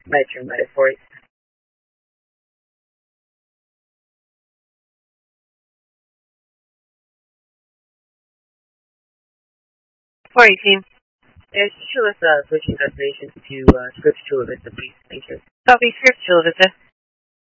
metaphors. For 18. Yes, show us switching translation to script Chula Vista, please. Thank you. Copy script Chula Vista.